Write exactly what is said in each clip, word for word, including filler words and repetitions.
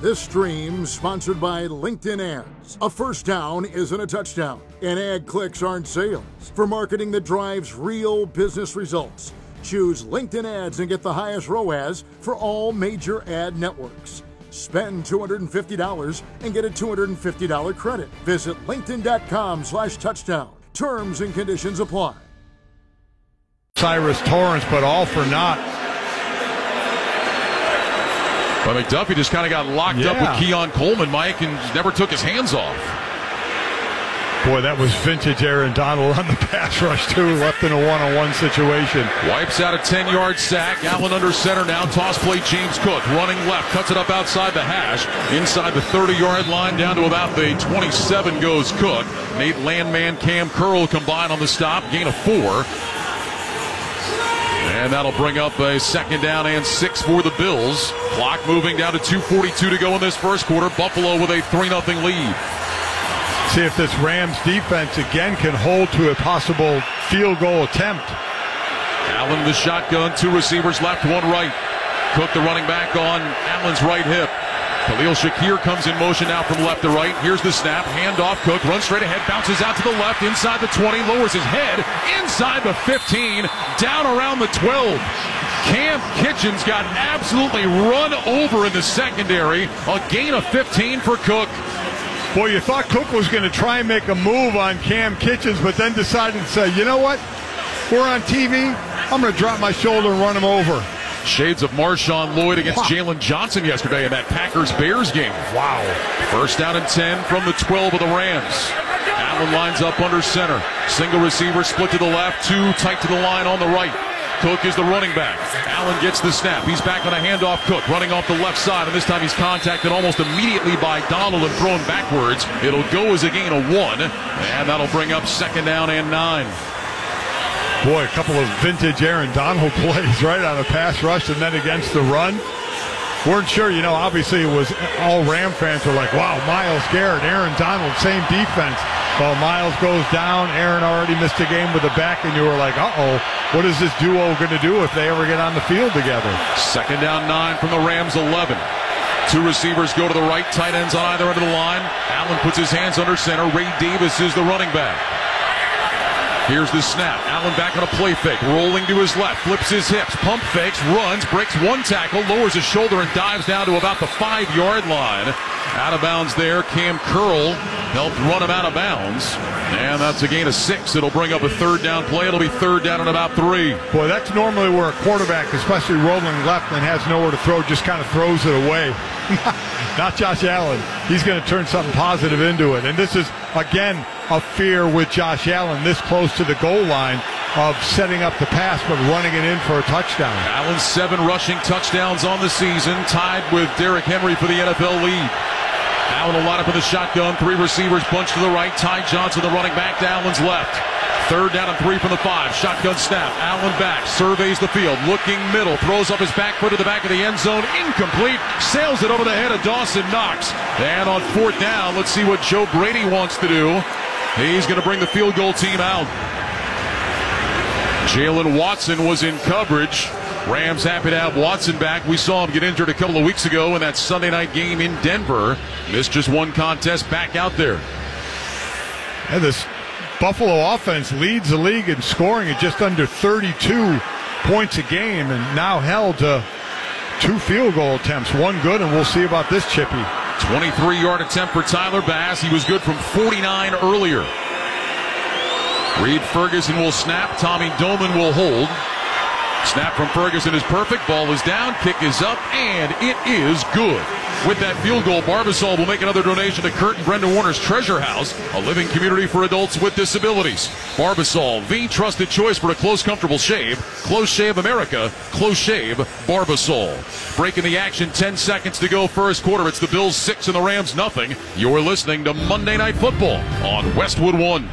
This stream sponsored by LinkedIn Ads. A first down isn't a touchdown, and ad clicks aren't sales. For marketing that drives real business results, choose LinkedIn Ads and get the highest R O A S for all major ad networks. Spend two hundred fifty dollars and get a two hundred fifty dollars credit. Visit linkedin.com slash touchdown. Terms and conditions apply. Cyrus Torrence, but all for naught. But McDuffie just kind of got locked yeah. up with Keon Coleman, Mike, and never took his hands off. Boy, that was vintage Aaron Donald on the pass rush, too, left in a one-on-one situation. Wipes out a ten-yard sack. Allen under center now. Toss play, James Cook running left. Cuts it up outside the hash. Inside the thirty-yard line, down to about the twenty-seven goes Cook. Nate Landman, Cam Curl combined on the stop. Gain of four. And that'll bring up a second down and six for the Bills. Clock moving down to two forty-two to go in this first quarter. Buffalo with a three nothing lead. See if this Rams defense again can hold to a possible field goal attempt. Allen the shotgun, two receivers left, one right. Cook the running back on Allen's right hip. Khalil Shakir comes in motion now from left to right. Here's the snap, handoff. Cook runs straight ahead, bounces out to the left, inside the twenty, lowers his head, inside the fifteen, down around the twelve. Cam Kitchens got absolutely run over in the secondary. A gain of fifteen for Cook. Boy, you thought Cook was going to try and make a move on Cam Kitchens, but then decided to say, you know what? We're on T V. I'm going to drop my shoulder and run him over. Shades of Marshawn Lloyd against wow. Jalen Johnson yesterday in that Packers-Bears game. Wow. First down and ten from the twelve of the Rams. Allen lines up under center. Single receiver split to the left, two tight to the line on the right. Cook is the running back. Allen gets the snap. He's back on a handoff. Cook running off the left side, and this time he's contacted almost immediately by Donald and thrown backwards. It'll go as a gain of one, and that'll bring up second down and nine. Boy, a couple of vintage Aaron Donald plays right on a pass rush and then against the run. Weren't sure, you know, obviously it was all Ram fans were like, wow, Myles Garrett, Aaron Donald, same defense. Well, Myles goes down. Aaron already missed a game with a back, and you were like, uh-oh, what is this duo going to do if they ever get on the field together? Second down, nine from the Rams, eleven. Two receivers go to the right, tight ends on either end of the line. Allen puts his hands under center. Ray Davis is the running back. Here's the snap. Allen back on a play fake. Rolling to his left. Flips his hips. Pump fakes. Runs. Breaks one tackle. Lowers his shoulder and dives down to about the five-yard line. Out of bounds there. Cam Curl helped run him out of bounds. And that's a gain of six. It'll bring up a third down play. It'll be third down and about three. Boy, that's normally where a quarterback, especially rolling left and has nowhere to throw, just kind of throws it away. Not Josh Allen. He's going to turn something positive into it. And this is, again, a fear with Josh Allen this close to the goal line of setting up the pass but running it in for a touchdown. Allen seven rushing touchdowns on the season, tied with Derrick Henry for the N F L lead. Allen will line up in the shotgun, three receivers bunched to the right. Ty Johnson, the running back, to Allen's left. Third down and three from the five. Shotgun snap. Allen back, surveys the field, looking middle, throws up his back foot to the back of the end zone. Incomplete. Sails it over the head of Dawson Knox. And on fourth down, let's see what Joe Brady wants to do. He's going to bring the field goal team out. Jalen Watson was in coverage. Rams happy to have Watson back. We saw him get injured a couple of weeks ago in that Sunday night game in Denver. Missed just one contest, back out there. And this Buffalo offense leads the league in scoring at just under thirty-two points a game and now held to two field goal attempts. One good, and we'll see about this, Chippy. twenty-three-yard attempt for Tyler Bass. He was good from forty-nine earlier. Reed Ferguson will snap. Tommy Doman will hold. Snap from Ferguson is perfect. Ball is down. Kick is up, and it is good. With that field goal, Barbasol will make another donation to Kurt and Brenda Warner's Treasure House, a living community for adults with disabilities. Barbasol, the trusted choice for a close, comfortable shave. Close Shave America. Close Shave Barbasol. Breaking the action, ten seconds to go first quarter. It's the Bills six and the Rams nothing. You're listening to Monday Night Football on Westwood One.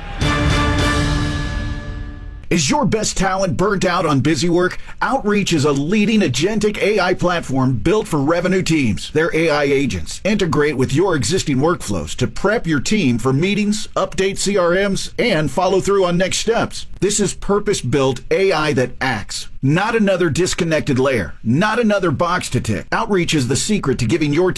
Is your best talent burnt out on busy work? Outreach is a leading agentic A I platform built for revenue teams. Their A I agents integrate with your existing workflows to prep your team for meetings, update C R Ms, and follow through on next steps. This is purpose-built A I that acts. Not another disconnected layer. Not another box to tick. Outreach is the secret to giving your